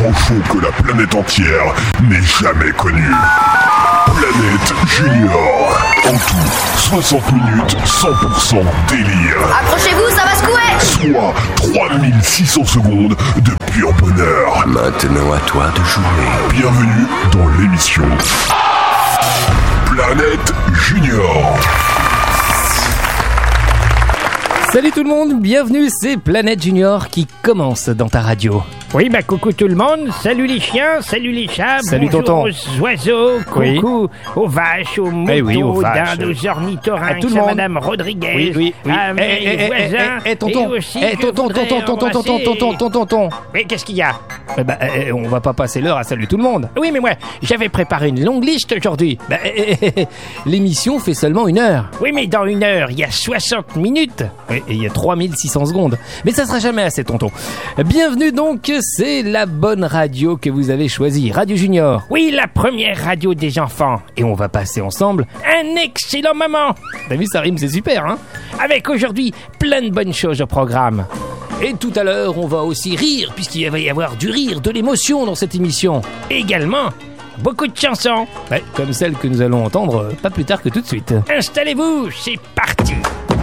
trop chaud que la planète entière n'ait jamais connu. Planète Junior. En tout, 60 minutes, 100% délire. Accrochez-vous, ça va secouer. Soit 3600 secondes de pur bonheur. Maintenant à toi de jouer. Bienvenue dans l'émission Planète Junior. Salut tout le monde, bienvenue, c'est Planète Junior qui commence dans ta radio. Oui, coucou tout le monde, salut les chiens, salut les chats, salut bonjour tonton. aux oiseaux, coucou aux vaches, aux motos, aux dindes, aux ornithorynques, à tout le monde. Madame Rodriguez, Oui. à mes voisins, tonton, et aussi tonton. Mais qu'est-ce qu'il y a? On va pas passer l'heure à saluer tout le monde. Oui, mais moi, j'avais préparé une longue liste aujourd'hui. L'émission fait seulement 1 heure. Oui, mais dans 1 heure, il y a 60 minutes. Oui, et il y a 3600 secondes. Mais ça sera jamais assez, tonton. Bienvenue donc, c'est la bonne radio que vous avez choisie, Radio Junior. Oui, la première radio des enfants. Et on va passer ensemble Un excellent moment. T'as vu, ça rime, c'est super, hein? Avec aujourd'hui plein de bonnes choses au programme. Et tout à l'heure, on va aussi rire, puisqu'il va y avoir du rire, de l'émotion dans cette émission. Également, beaucoup de chansons. Ouais, comme celle que nous allons entendre pas plus tard que tout de suite. Installez-vous, c'est parti.